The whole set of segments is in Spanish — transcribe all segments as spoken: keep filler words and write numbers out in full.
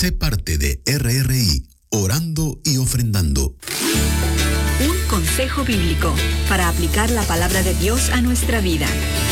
Sé parte de R R I, orando y ofrendando. Un consejo bíblico para aplicar la palabra de Dios a nuestra vida.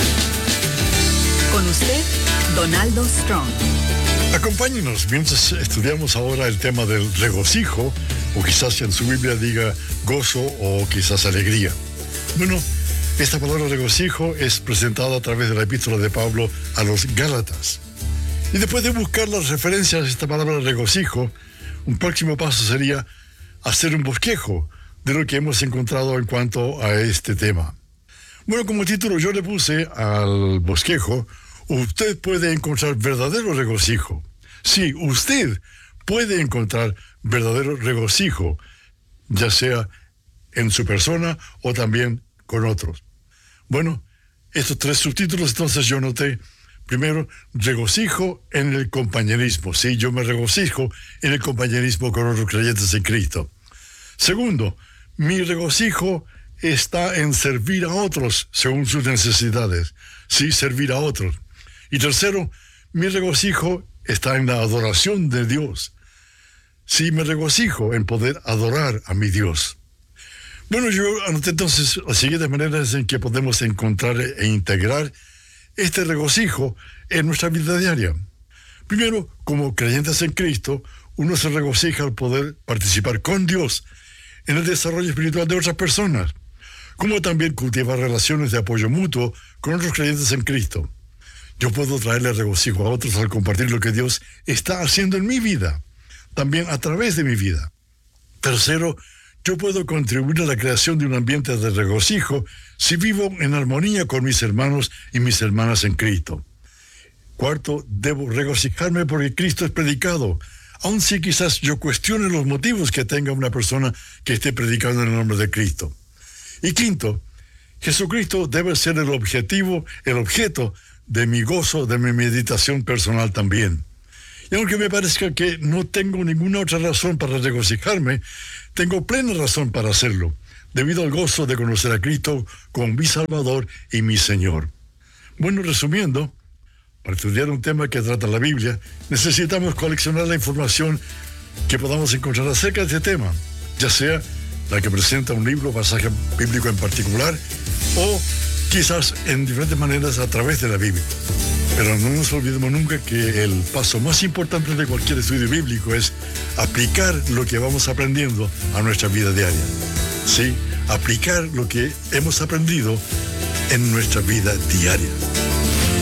Con usted, Donaldo Strong. Acompáñenos mientras estudiamos ahora el tema del regocijo, o quizás en su Biblia diga gozo o quizás alegría. Bueno, esta palabra regocijo es presentada a través de la epístola de Pablo a los Gálatas. Y después de buscar las referencias a esta palabra regocijo, un próximo paso sería hacer un bosquejo de lo que hemos encontrado en cuanto a este tema. Bueno, como título yo le puse al bosquejo: usted puede encontrar verdadero regocijo. Sí, usted puede encontrar verdadero regocijo, ya sea en su persona o también con otros. Bueno, estos tres subtítulos entonces yo noté. Primero, regocijo en el compañerismo. Sí, yo me regocijo en el compañerismo con otros creyentes en Cristo. Segundo, mi regocijo está en servir a otros según sus necesidades. Sí, servir a otros. Y tercero, mi regocijo está en la adoración de Dios. Sí, me regocijo en poder adorar a mi Dios. Bueno, yo anoté entonces las siguientes maneras en que podemos encontrar e integrar este regocijo en nuestra vida diaria. Primero, como creyentes en Cristo, uno se regocija al poder participar con Dios en el desarrollo espiritual de otras personas, como también cultivar relaciones de apoyo mutuo con otros creyentes en Cristo. Yo puedo traerle regocijo a otros al compartir lo que Dios está haciendo en mi vida, también a través de mi vida. Tercero, yo puedo contribuir a la creación de un ambiente de regocijo si vivo en armonía con mis hermanos y mis hermanas en Cristo. Cuarto, debo regocijarme porque Cristo es predicado, aun si quizás yo cuestione los motivos que tenga una persona que esté predicando en el nombre de Cristo. Y quinto, Jesucristo debe ser el objetivo, el objeto de mi gozo, de mi meditación personal también. Y aunque me parezca que no tengo ninguna otra razón para regocijarme, tengo plena razón para hacerlo, debido al gozo de conocer a Cristo como mi Salvador y mi Señor. Bueno, resumiendo, para estudiar un tema que trata la Biblia, necesitamos coleccionar la información que podamos encontrar acerca de este tema, ya sea la que presenta un libro, pasaje bíblico en particular, o quizás en diferentes maneras a través de la Biblia. Pero no nos olvidemos nunca que el paso más importante de cualquier estudio bíblico es aplicar lo que vamos aprendiendo a nuestra vida diaria. Sí, aplicar lo que hemos aprendido en nuestra vida diaria.